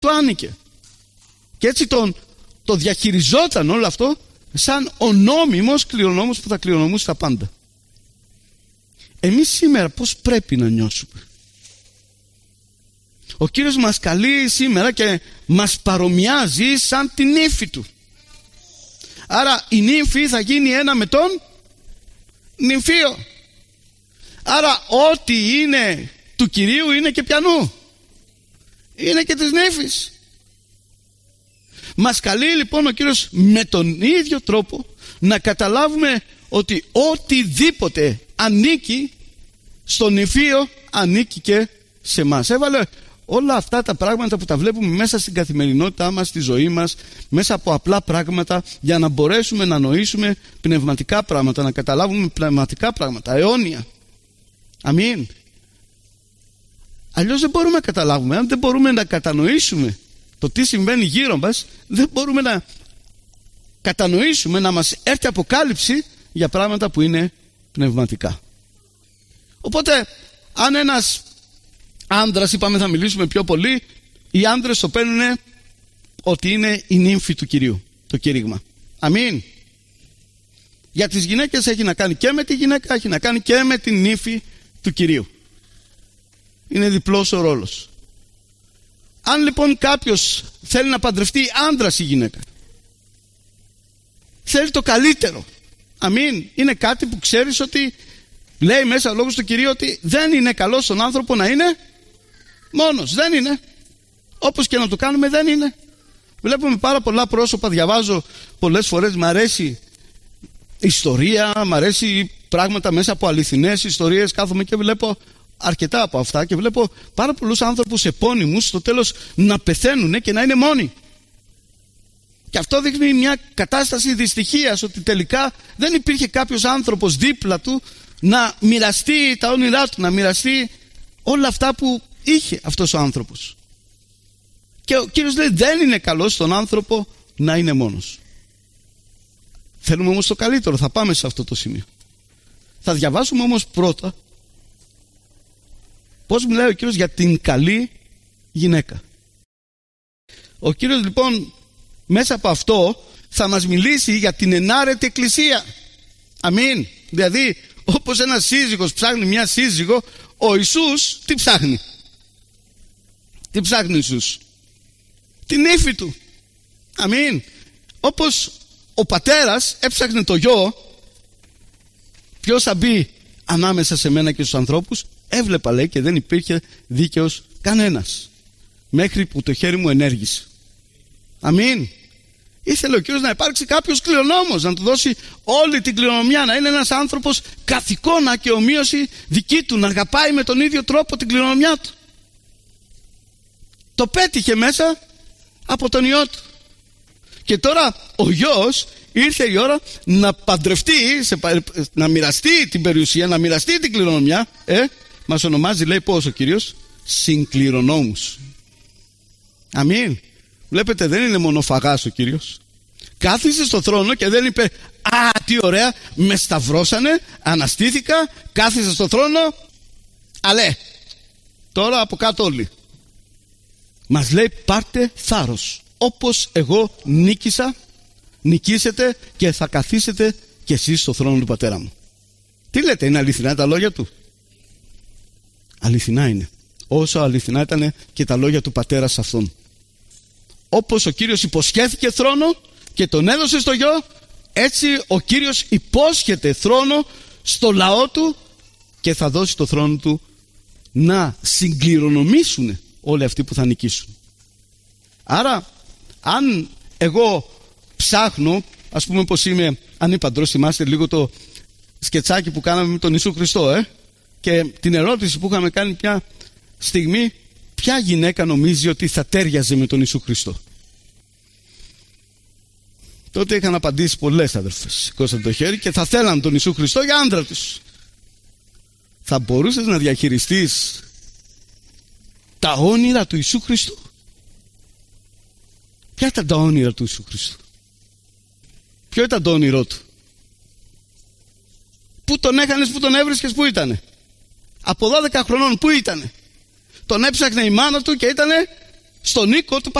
του άνοικε. Και έτσι το διαχειριζόταν όλο αυτό σαν ο νόμιμος κληρονόμος που θα κληρονομούσε τα πάντα. Εμείς σήμερα πώς πρέπει να νιώσουμε? Ο Κύριος μας καλεί σήμερα και μας παρομοιάζει σαν την νύφη του. Άρα η νύφη θα γίνει ένα με τον νυμφίο. Άρα ό,τι είναι του Κυρίου είναι και πιανού? Είναι και της νύφης. Μας καλεί λοιπόν ο Κύριος με τον ίδιο τρόπο να καταλάβουμε ότι οτιδήποτε ανήκει στον νυμφίο ανήκει και σε μας. Έβαλε όλα αυτά τα πράγματα που τα βλέπουμε μέσα στην καθημερινότητά μας, στη ζωή μας, μέσα από απλά πράγματα, για να μπορέσουμε να νοήσουμε πνευματικά πράγματα, να καταλάβουμε πνευματικά πράγματα, αιώνια. Αμήν. Αλλιώς δεν μπορούμε να καταλάβουμε. Αν δεν μπορούμε να κατανοήσουμε το τι συμβαίνει γύρω μας, δεν μπορούμε να κατανοήσουμε, να μας έρθει αποκάλυψη για πράγματα που είναι πνευματικά. Οπότε αν ένας άνδρας, είπαμε θα μιλήσουμε πιο πολύ, οι άνδρες το παίρνουν ότι είναι η νύμφη του Κυρίου, το κήρυγμα. Αμήν. Για τις γυναίκες έχει να κάνει και με τη γυναίκα, έχει να κάνει και με την νύφη του Κυρίου. Είναι διπλός ο ρόλος. Αν λοιπόν κάποιος θέλει να παντρευτεί άνδρας ή γυναίκα, θέλει το καλύτερο. Αμήν. Είναι κάτι που ξέρεις ότι λέει μέσα ο λόγος του Κυρίου ότι δεν είναι καλό στον άνθρωπο να είναι μόνος. Δεν είναι. Όπως και να το κάνουμε δεν είναι. Βλέπουμε πάρα πολλά πρόσωπα, διαβάζω πολλές φορές, μ' αρέσει ιστορία, μ' αρέσει πράγματα μέσα από αληθινές ιστορίες, κάθομαι και βλέπω αρκετά από αυτά και βλέπω πάρα πολλούς άνθρωπους επώνυμους στο τέλος να πεθαίνουν και να είναι μόνοι. Και αυτό δείχνει μια κατάσταση δυστυχίας, ότι τελικά δεν υπήρχε κάποιος άνθρωπος δίπλα του να μοιραστεί τα όνειρά του, να μοιραστεί όλα αυτά που είχε αυτός ο άνθρωπος. Και ο Κύριος λέει δεν είναι καλό στον άνθρωπο να είναι μόνος. Θέλουμε όμως το καλύτερο, θα πάμε σε αυτό το σημείο. Θα διαβάσουμε όμως πρώτα πώς μιλάει ο Κύριος για την καλή γυναίκα. Ο Κύριος λοιπόν μέσα από αυτό θα μας μιλήσει για την ενάρετη εκκλησία. Αμήν. Δηλαδή όπως ένας σύζυγος ψάχνει μια σύζυγο, ο Ιησούς τι ψάχνει? Τι ψάχνει ο Ιησούς? Την ύφη του. Αμήν. Όπως ο πατέρας έψαχνε το γιο, ποιος θα μπει ανάμεσα σε μένα και στους ανθρώπους? Έβλεπα, λέει, και δεν υπήρχε δίκαιος κανένας, μέχρι που το χέρι μου ενέργησε. Αμήν. Ήθελε ο Κύριος να υπάρξει κάποιος κληρονόμος, να του δώσει όλη την κληρονομιά, να είναι ένας άνθρωπος καθ' εικόνα και ομοίωση δική του, να αγαπάει με τον ίδιο τρόπο την κληρονομιά του. Το πέτυχε μέσα από τον Υιό του. Και τώρα ο γιος ήρθε η ώρα να παντρευτεί, να μοιραστεί την περιουσία, να μοιραστεί την κληρονομιά. Μας ονομάζει, λέει, πώς ο Κύριος? Συγκληρονόμους. Αμήν. Βλέπετε, δεν είναι μονοφαγάς ο Κύριος. Κάθισε στο θρόνο και δεν είπε «Α, τι ωραία, με σταυρώσανε, αναστήθηκα, κάθισε στο θρόνο, αλέ, τώρα από κάτω όλοι». Μας λέει πάρτε θάρρος, όπως εγώ νίκησα, νικήσετε και θα καθίσετε κι εσείς στο θρόνο του πατέρα μου. Τι λέτε, είναι αληθινά τα λόγια του? Αληθινά είναι. Όσο αληθινά ήταν και τα λόγια του πατέρα σε αυτόν. Όπως ο Κύριος υποσχέθηκε θρόνο και τον έδωσε στο γιο, έτσι ο Κύριος υπόσχεται θρόνο στο λαό του και θα δώσει το θρόνο του να συγκληρονομήσουν όλοι αυτοί που θα νικήσουν. Άρα αν εγώ ψάχνω, ας πούμε πως είμαι ανήπαντρος, θυμάστε λίγο το σκετσάκι που κάναμε με τον Ιησού Χριστό, και την ερώτηση που είχαμε κάνει μια στιγμή, ποια γυναίκα νομίζει ότι θα τέριαζε με τον Ιησού Χριστό? Τότε είχαν απαντήσει πολλές αδερφές, σηκώσαν το χέρι και θα θέλαν τον Ιησού Χριστό για άντρα τους. Θα μπορούσες να διαχειριστείς τα όνειρα του Ιησού Χριστού? Ποια ήταν τα όνειρα του Ιησού Χριστού? Ποιο ήταν το όνειρό του? Πού τον έχανες, πού τον έβρισκες, πού ήτανε? Από 12 χρονών πού ήτανε? Τον έψαχνε η μάνα του και ήτανε στον οίκο του